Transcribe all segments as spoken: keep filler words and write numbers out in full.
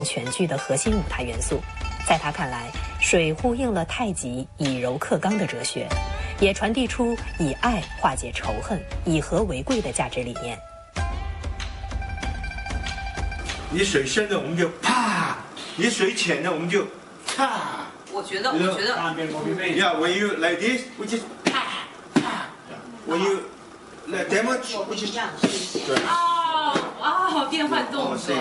全剧的核心舞台元素。在他看来，水呼应了太极以柔克刚的哲学，也传递出以爱化解仇恨、以和为贵的价值理念。 你水深的我们就啪，你水浅的我们就啪。 我觉得，我觉得。 Yeah, when you like this, we just 啪啪。When you like that much, we just 对。 哦哦，变换动作。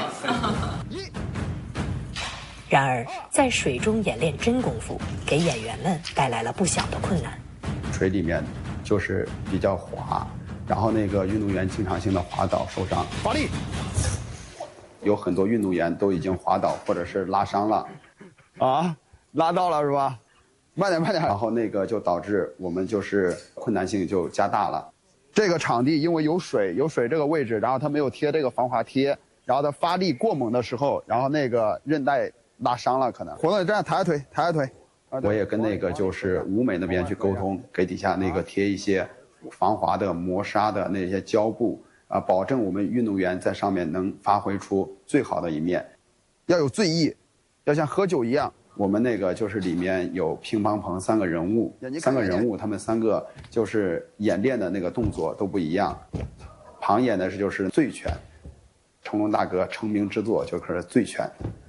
然而，在水中演练真功夫，给演员们带来了不小的困难。 水里面就是比较滑，然后那个运动员经常性的滑倒受伤。发力。有很多运动员都已经滑倒或者是拉伤了。啊，拉到了是吧？慢点慢点。然后那个就导致我们就是困难性就加大了。这个场地因为有水，有水这个位置，然后它没有贴这个防滑贴，然后它发力过猛的时候，然后那个韧带拉伤了可能。活动这样抬下腿，抬下腿。我也跟那个就是舞美那边去沟通，给底下那个贴一些防滑的、磨砂的那些胶布啊，保证我们运动员在上面能发挥出最好的一面。要有醉意，要像喝酒一样。我们那个就是里面有乒乓棚三个人物，三个人物他们三个就是演练的那个动作都不一样。旁演的是就是醉拳，成龙大哥成名之作就是醉拳。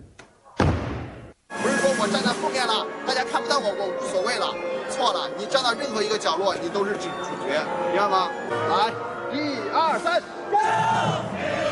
不是说我站在后面了，大家看不到我，我无所谓了。错了，你站到任何一个角落，你都是主主角，明白吗？来，一二三，go！